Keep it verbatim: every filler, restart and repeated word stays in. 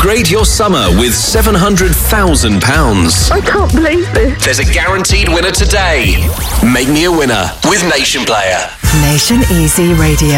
Upgrade your summer with seven hundred thousand pounds. I can't believe this. There's a guaranteed winner today. Make me a winner with Nation Player. Nation Easy Radio.